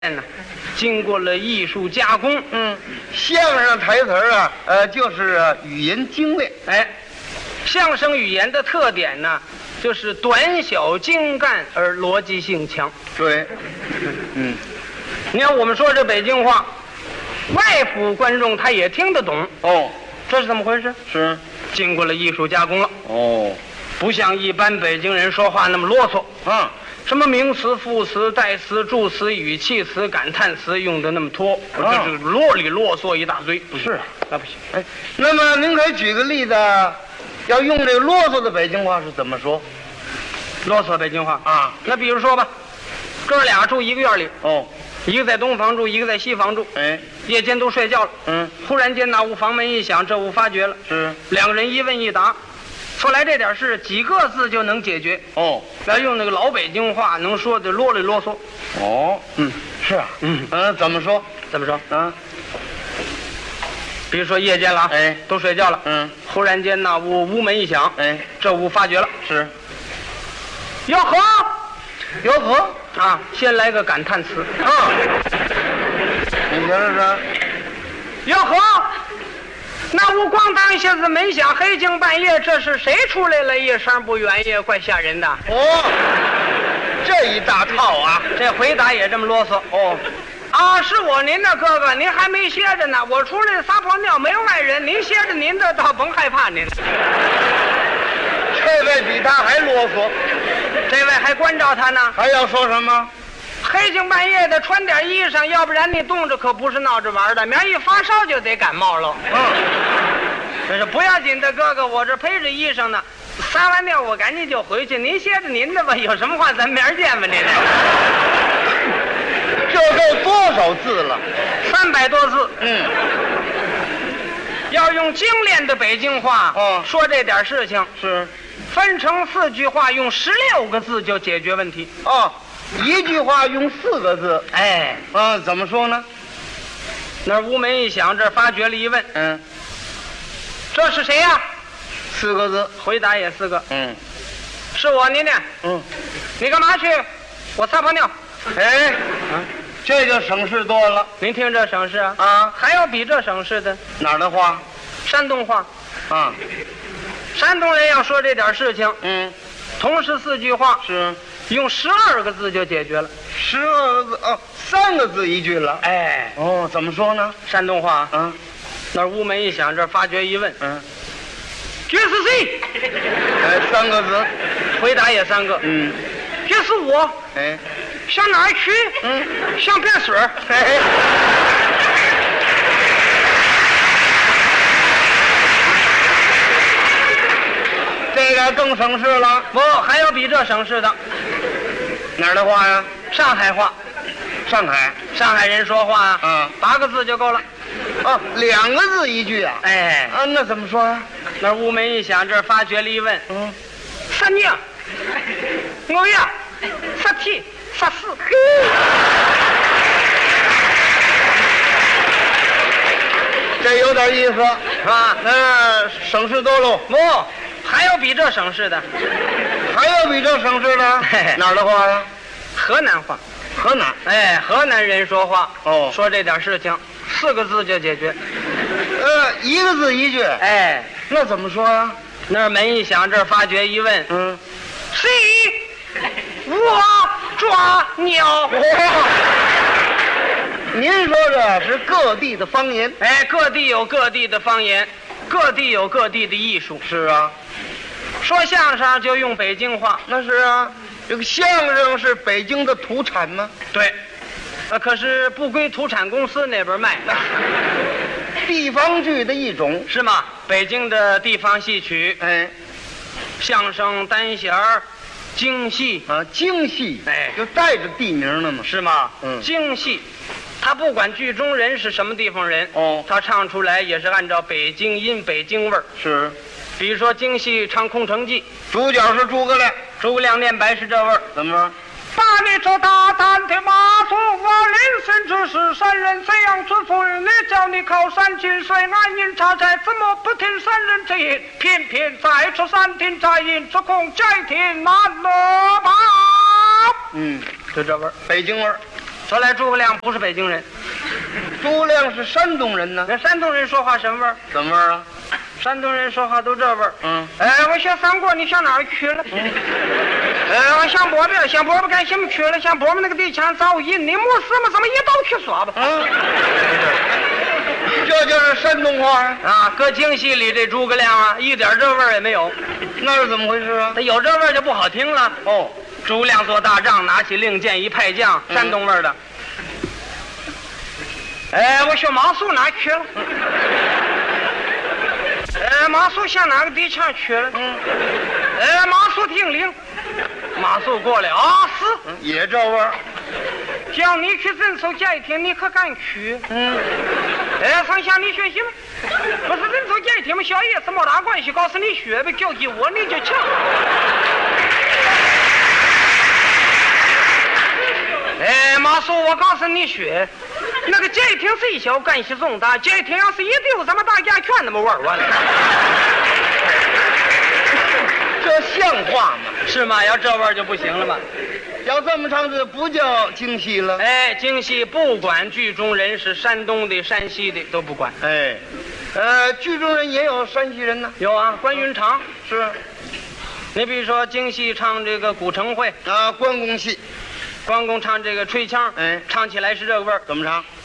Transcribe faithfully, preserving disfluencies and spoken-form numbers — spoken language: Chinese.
呢，经过了艺术加工， 嗯，相声台词儿啊，呃，就是语言精炼。 哎，相声语言的特点呢，就是短小精干而逻辑性强。 对，嗯， 你看我们说这北京话，外府观众他也听得懂。 哦， 这是怎么回事？ 是， 经过了艺术加工了。 哦， 不像一般北京人说话那么啰嗦。 嗯。 什么名词、副词、代词、助词、语气词、感叹词用的那么多，这是啰里啰嗦一大堆。不是， 那不行。 哎，那么您可以举个例子，要用这个啰嗦的北京话是怎么说？ 啰嗦北京话啊？ 那比如说吧，哥俩住一个院里， 哦， 一个在东房住，一个在西房住。 哎， 夜间都睡觉了。 嗯， 忽然间那屋房门一响，这屋发觉了。 是， 两个人一问一答。说来这点事几个字就能解决哦， 要用那个老北京话能说的啰里啰嗦。 哦， 嗯， 是啊， 嗯嗯，怎么说？ 怎么说？ 啊， 比如说夜间了， 哎， 都睡觉了， 嗯， 忽然间那屋屋门一响， 哎， 这屋发觉了， 是， 吆喝， 吆喝啊，先来个感叹词啊，你觉得是？ 吆喝。那屋咣当一下子门响，黑更半夜，这是谁出来了？一声不远也怪吓人的。 哦，这一大套啊！ 这回答也这么啰嗦。 哦， 啊，是我您的哥哥，您还没歇着呢。我出来撒泡尿，没外人，您歇着您的，倒甭害怕您。 这位比他还啰嗦， 这位还关照他呢。 还要说什么？ 黑更半夜的，穿点衣裳，要不然你冻着可不是闹着玩的，明儿一发烧就得感冒了。 嗯， 这是不要紧的，哥哥，我这披着衣裳呢，撒完尿我赶紧就回去，您歇着您的吧，有什么话咱明儿见吧，您。 这够多少字了？ 三百多字。 嗯， 要用精炼的北京话， 哦， 说这点事情是， 分成四句话，用十六个字就解决问题。 哦。一句话用四个字， 哎， 啊，怎么说呢？ 那屋门一响，这发觉了一问， 嗯， 这是谁呀？ 四个字， 回答也四个， 嗯， 是我，您呢？ 嗯， 你干嘛去？我撒泡尿。 哎，啊，这就省事多了。 您听这省事啊？ 啊， 还有比这省事的？ 哪儿的话？ 山东话。 啊， 山东人要说这点事情， 嗯， 同时四句话， 是。 用十二个字就解决了， 十二个字哦，三个字一句了。 哎， 哦，怎么说呢？ 山东话啊， 那屋门一响，这发觉一问， 嗯， 这是谁？ 哎，三个字， 回答也三个。 嗯， 这是我。 哎， 上哪儿去？ 嗯， 上便水。 哎。这个更省事了。 不，还有比这省事的。 哪儿的话呀？ 上海话。 上海， 上海人说话啊， 嗯， 八个字就够了。 哦，两个字一句啊。 哎， 啊，那怎么说呀？ 那屋门一响，这发觉了一问， 嗯， 啥娘？我呀，啥天？啥事？ 这有点意思， 是吧？ 那省事多喽。 不，还有比这省事的。 还有比这省事的？哪儿的话呀？ 河南话。 河南。 哎，河南人说话， 哦， 说这点事情，四个字就解决。 呃，一个字一句。 哎， 那怎么说呀？ 那门一响，这发觉一问， 嗯， 谁？我抓鸟。 您说的是各地的方言。 哎，各地有各地的方言，各地有各地的艺术。 是啊， 说相声就用北京话。 那是啊，这个相声是北京的土产吗？ 对，呃，可是不归土产公司那边卖， 地方剧的一种， 是吗？北京的地方戏曲， 哎， 相声、单弦儿、京戏啊，京戏， 哎， 就带着地名了嘛， 是吗？ 嗯， 京戏，他不管剧中人是什么地方人， 哦， 他唱出来也是按照北京音、北京味儿。 是， 比如说京戏唱《空城计》， 主角是诸葛亮， 诸葛亮念白是这味儿。 怎么说？ 把你这大胆的马祖，我临身之时，山人怎样之妇你叫你靠山进水，安营插寨，怎么不听山人之言？偏偏在这山亭寨营，只恐家庭难落吧。 嗯， 就这味儿， 北京味儿。 说来诸葛亮不是北京人， 诸葛亮是山东人呢。 那山东人说话什么味儿？ 怎么味儿啊？ 山东人说话都这味儿。 嗯。 哎，我小三国，你上哪儿去了？嗯。哎，我想饽饽，想饽饽干什么去了？想饽饽那个地墙早引，你没事嘛？咱们一道去耍吧。 嗯。这就是山东话啊！ 啊，搁京戏里这诸葛亮啊，一点这味儿也没有。 那是怎么回事啊？ 他有这味儿就不好听了。 哦， 诸葛亮做大仗，拿起令箭一派将，山东味儿的。哎，我说马谡哪去了？哎，马谡向哪个地墙去了？嗯。哎，马谡听令，马谡过来啊，是， 嗯、也这味儿。 叫你去镇守街亭，你可敢去？嗯。哎，上下你学习吗？不是镇守街亭吗？小叶子没大关系，告诉你学呗，交给我你就强。哎，马谡，我告诉你学，那个街亭虽小，干系重大。街亭要是一丢，咱们大家全那么玩完了。 这像话吗？ 是吗？要这味儿就不行了吗？ 要这么唱，这不叫京戏了。 哎，京戏不管剧中人是山东的、山西的都不管。 哎，呃，剧中人也有山西人呢。 有啊，关云长是。 你比如说京戏唱这个古城会啊，关公戏， 关公唱这个吹腔， 哎， 唱起来是这个味儿。 怎么唱？